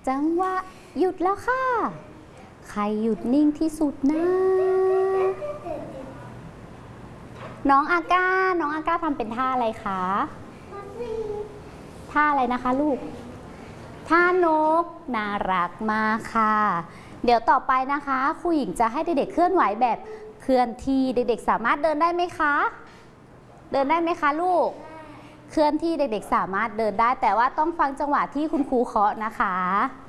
จังหวะหยุดแล้วค่ะใครหยุดนิ่งที่สุดนะน้องอาก้าทำเป็นท่าอะไรคะท่าอะไรนะคะลูกท่านกน่ารักมากค่ะเดี๋ยวต่อไปนะคะครูหญิงจะให้เด็กๆเคลื่อนไหวแบบเคลื่อนที่เด็กๆสามารถเดินได้ไหมคะเดินได้ไหมคะลูกเคลื่อนที่เด็กๆสามารถเดินได้แต่ว่าต้องฟังจังหวะที่คุณครูเคาะนะคะ